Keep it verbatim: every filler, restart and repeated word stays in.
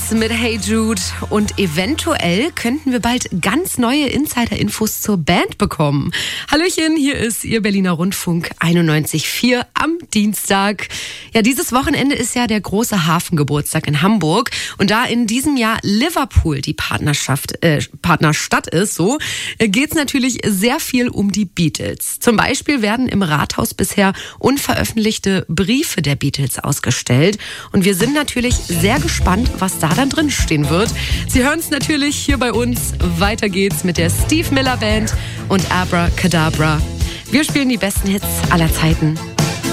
Beatles mit Hey Jude und eventuell könnten wir bald ganz neue Insider-Infos zur Band bekommen. Hallöchen, hier ist Ihr Berliner Rundfunk einundneunzig Komma vier am Dienstag. Ja, dieses Wochenende ist ja der große Hafengeburtstag in Hamburg und da in diesem Jahr Liverpool die Partnerschaft, äh, Partnerstadt ist, so geht's natürlich sehr viel um die Beatles. Zum Beispiel werden im Rathaus bisher unveröffentlichte Briefe der Beatles ausgestellt und wir sind natürlich sehr gespannt, was da dann drin stehen wird. Sie hören es natürlich hier bei uns. Weiter geht's mit der Steve Miller Band und Abracadabra. Wir spielen die besten Hits aller Zeiten.